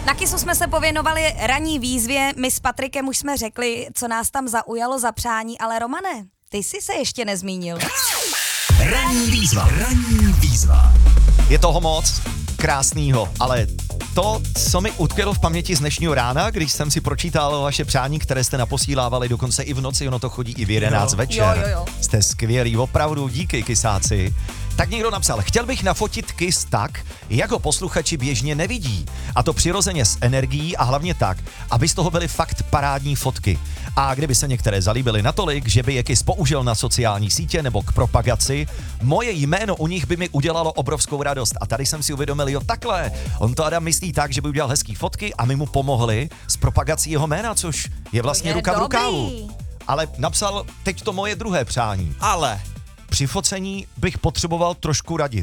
Na Kissu jsme se pověnovali ranní výzvě, my s Patrikem už jsme řekli, co nás tam zaujalo za přání, ale Romane, ty jsi se ještě nezmínil. Ranní výzva. Je toho moc krásnýho, ale to, co mi utkvělo v paměti z dnešního rána, když jsem si pročítal vaše přání, které jste naposílávali dokonce i v noci, ono to chodí i v 11 večer. Jo. Jste skvělí, opravdu, díky, Kisáci. Tak někdo napsal, chtěl bych nafotit Kiss tak, jak ho posluchači běžně nevidí. A to přirozeně s energií a hlavně tak, aby z toho byly fakt parádní fotky. A kdyby se některé zalíbily natolik, že by je Kiss použil na sociální sítě nebo k propagaci, moje jméno u nich by mi udělalo obrovskou radost. A tady jsem si uvědomil, jo takhle, on to Adam myslí tak, že by udělal hezký fotky a my mu pomohli s propagací jeho jména, což je vlastně ruka v rukávu. Ale napsal teď to moje druhé přání. Ale Při focení bych potřeboval trošku radit.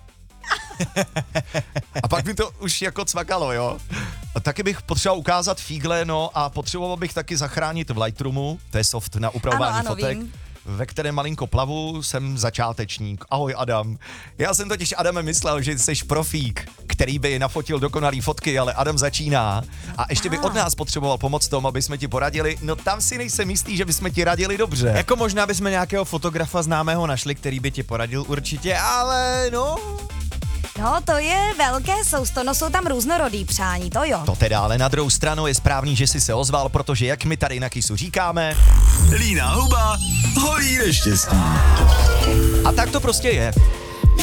A pak mi to už jako cvakalo, jo. A taky bych potřeboval ukázat fígle, no a potřeboval bych taky zachránit v Lightroomu, to je soft na upravování ano, fotek, vím. ve kterém malinko plavu, jsem začátečník. Ahoj Adam. Já jsem totiž Adame myslel, že jsi profík, který by nafotil dokonalý fotky, ale Adam začíná a ještě by od nás potřeboval pomoc tomu, aby jsme ti poradili. No tam si nejsem jistý, že bychom ti radili dobře. jako možná bychom nějakého fotografa známého našli, který by ti poradil určitě, ale no... No, to je velké sousto, no jsou tam různorodý přání, to jo. To teda, ale na druhou stranu je správný, že jsi se ozval, protože jak my tady na Kissu říkáme, Líná huba hojí neštěstí. a tak to prostě je.